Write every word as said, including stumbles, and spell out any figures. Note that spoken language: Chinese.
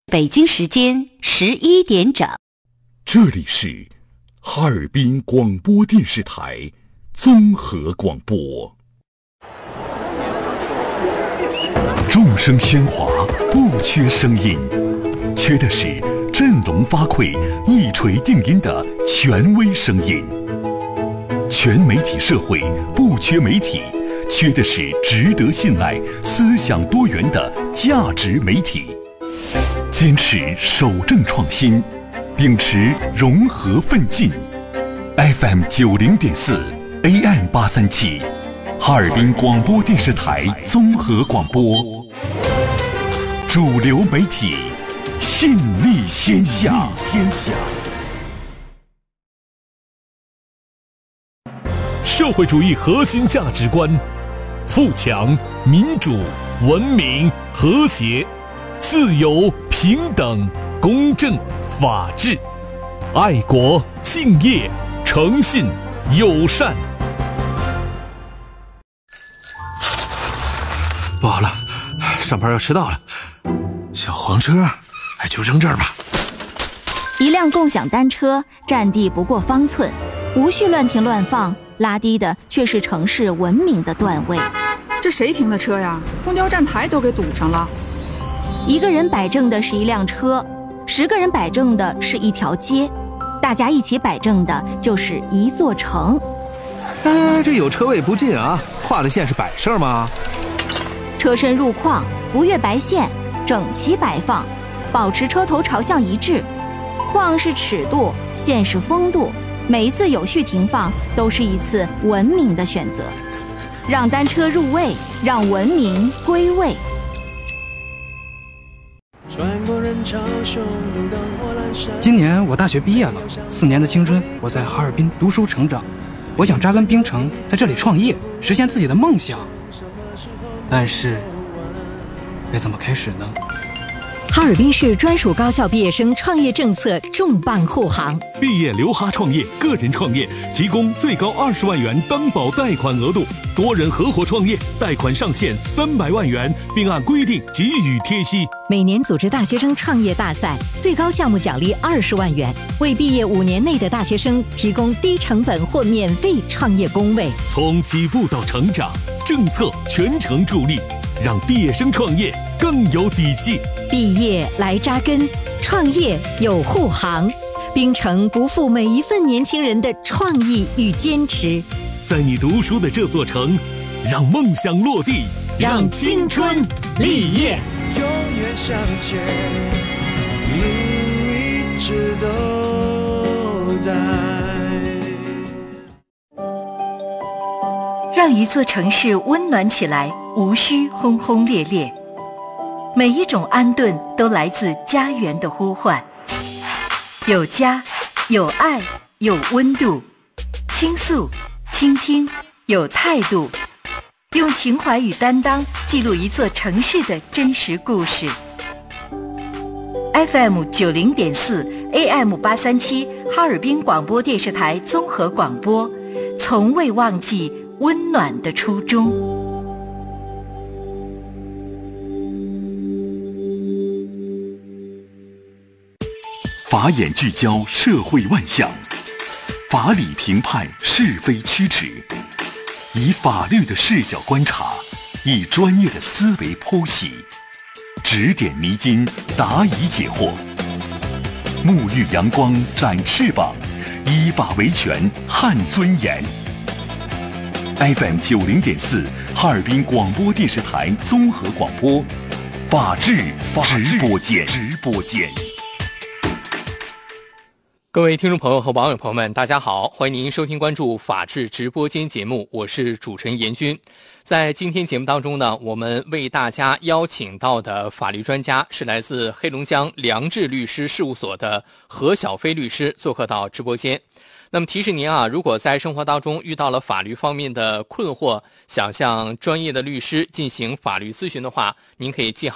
北京时间十一点整， 这里是哈尔滨广播电视台综合广播。众声喧哗，不缺声音，缺的是振聋发聩、一锤定音的权威声音。全媒体社会不缺媒体，缺的是值得信赖、思想多元的价值媒体。坚持守正创新，秉持融合奋进。F M 九零点四 A M 八三七，哈尔滨广播电视台综合广播，主流媒体，信力天下。天下。 社会主义核心价值观：富强、民主、文明、和谐、自由、平等、公正、法治、爱国、敬业、诚信、友善。 不好了，上班要迟到了，小黄车，哎，就扔这儿吧。 一辆共享单车占地不过方寸，无序乱停乱放，拉低的却是城市文明的段位。 这谁停的车呀？公交站台都给堵上了。 一个人摆正的是一辆车，十个人摆正的是一条街，大家一起摆正的就是一座城。 哎，这有车位不进啊，画的线是摆设吗？ 车身入框，不越白线，整齐摆放，保持车头朝向一致。框是尺度，线是风度，每一次有序停放都是一次文明的选择。让单车入位，让文明归位。 今年我大学毕业了，四年的青春我在哈尔滨读书成长，我想扎根冰城，在这里创业，实现自己的梦想。但是该怎么开始呢？ 哈尔滨市专属高校毕业生创业政策重磅护航， 毕业留哈创业，个人创业提供最高二十万元担保贷款额度，多人合伙创业贷款上限三百万元，并按规定给予贴息。 每年组织大学生创业大赛，最高项目奖励二十万元，为毕业五年内的大学生提供低成本或免费创业工位。 从起步到成长，政策全程助力，让毕业生创业更有底气。 毕业来扎根，创业有护航，冰城不负每一份年轻人的创意与坚持。 在你读书的这座城，让梦想落地， 让青春立业。 永远向前，路一直都在。 让一座城市温暖起来，无需轰轰烈烈。每一种安顿都来自家园的呼唤，有家，有爱，有温度，倾诉，倾听，有态度，用情怀与担当记录一座城市的真实故事。F M 九零点四 A M 八三七哈尔滨广播电视台综合广播，从未忘记温暖的初衷。 法眼聚焦社会万象，法理评判是非曲直，以法律的视角观察，以专业的思维剖析，指点迷津，答疑解惑，沐浴阳光，展翅膀，依法维权，撼尊严。F M 九零点四哈尔滨广播电视台综合广播，法治直播间，直播间。 各位听众朋友和网友朋友们，大家好，欢迎您收听关注法治直播间节目，我是主持人严军。在今天节目当中呢，我们为大家邀请到的法律专家是来自黑龙江良智律师事务所的何小飞律师，做客到直播间。那么提示您啊，如果在生活当中遇到了法律方面的困惑，想向专业的律师进行法律咨询的话，您可以记好